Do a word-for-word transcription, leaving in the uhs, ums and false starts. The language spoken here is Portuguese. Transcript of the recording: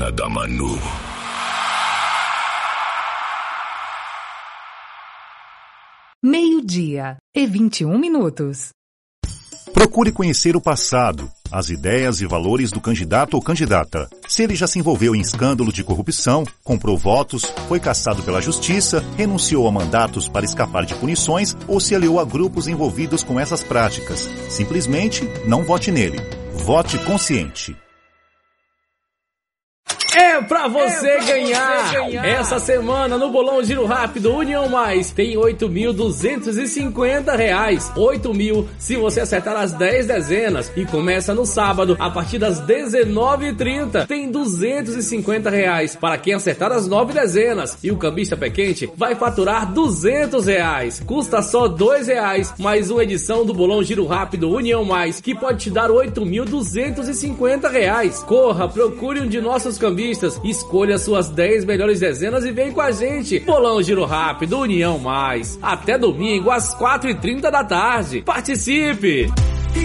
Hora da Manu. Meio-dia e vinte e um minutos. Procure conhecer o passado, as ideias e valores do candidato ou candidata. Se ele já se envolveu em escândalo de corrupção, comprou votos, foi cassado pela justiça, renunciou a mandatos para escapar de punições ou se aliou a grupos envolvidos com essas práticas. Simplesmente não vote nele. Vote consciente. É pra você, é pra ganhar. você ganhar! Essa semana no Bolão Giro Rápido União Mais tem oito mil duzentos e cinquenta reais. oito mil se você acertar as dez dezenas. E começa no sábado, a partir das dezenove e trinta. Tem duzentos e cinquenta reais para quem acertar as nove dezenas. E o cambista pé quente vai faturar duzentos reais. Custa só dois reais. Mais uma edição do Bolão Giro Rápido União Mais, que pode te dar oito mil duzentos e cinquenta reais. Corra, procure um de nossos cambistas. Escolha suas dez melhores dezenas e vem com a gente. Bolão Giro Rápido União Mais. Até domingo às quatro e trinta da tarde. Participe!